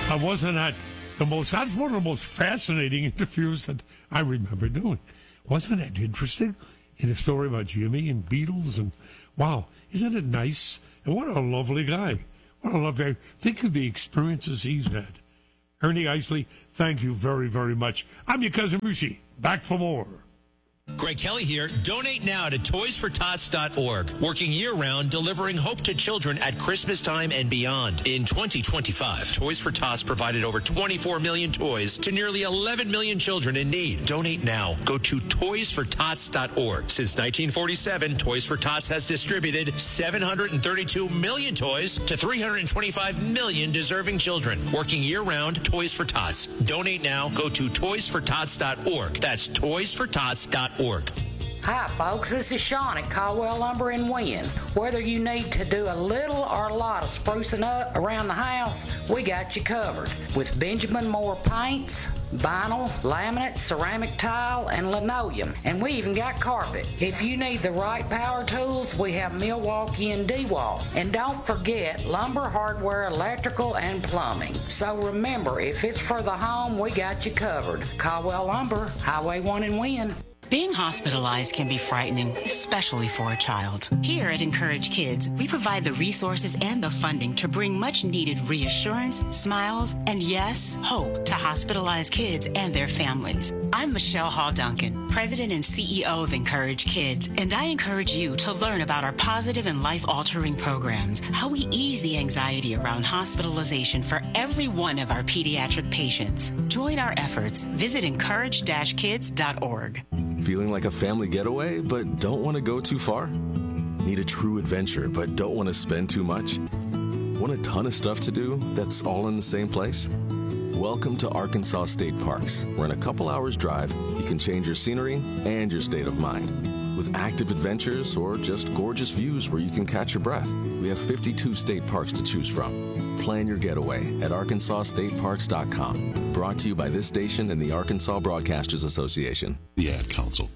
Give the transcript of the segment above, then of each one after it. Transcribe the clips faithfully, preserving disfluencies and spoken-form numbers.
I wasn't that the most, that's one of the most fascinating interviews that I remember doing. Wasn't that interesting? In a story about Jimmy and Beatles and, wow, isn't it nice? And what a lovely guy. What a lovely, think of the experiences he's had. Ernie Isley, thank you very, very much. I'm your cousin Brucey. Back for more. Greg Kelly here. Donate now to toys for tots dot org. Working year-round, delivering hope to children at Christmas time and beyond. In twenty twenty-five, Toys for Tots provided over twenty-four million toys to nearly eleven million children in need. Donate now. Go to toys for tots dot org. Since nineteen forty-seven, Toys for Tots has distributed seven hundred thirty-two million toys to three hundred twenty-five million deserving children. Working year-round, Toys for Tots. Donate now. Go to toys for tots dot org. That's toys for tots dot org. Hi folks, this is Sean at Caldwell Lumber in Wynn. Whether you need to do a little or a lot of sprucing up around the house, we got you covered. With Benjamin Moore paints, vinyl, laminate, ceramic tile, and linoleum. And we even got carpet. If you need the right power tools, we have Milwaukee and D-Wall. And don't forget lumber, hardware, electrical, and plumbing. So remember, if it's for the home, we got you covered. Caldwell Lumber, Highway one in Wynn. Being hospitalized can be frightening, especially for a child. Here at Encourage Kids, we provide the resources and the funding to bring much-needed reassurance, smiles, and yes, hope to hospitalized kids and their families. I'm Michelle Hall Duncan, President and C E O of Encourage Kids, and I encourage you to learn about our positive and life-altering programs, how we ease the anxiety around hospitalization for every one of our pediatric patients. Join our efforts. Visit encourage dash kids dot org. Feeling like a family getaway, but don't want to go too far? Need a true adventure, but don't want to spend too much? Want a ton of stuff to do that's all in the same place? Welcome to Arkansas State Parks, where in a couple hours drive, you can change your scenery and your state of mind. With active adventures or just gorgeous views where you can catch your breath, we have fifty-two state parks to choose from. Plan your getaway at arkansas state parks dot com. Brought to you by this station and the Arkansas Broadcasters Association. The Ad Council.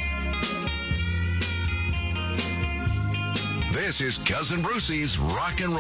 This is Cousin Brucey's Rock and Roll.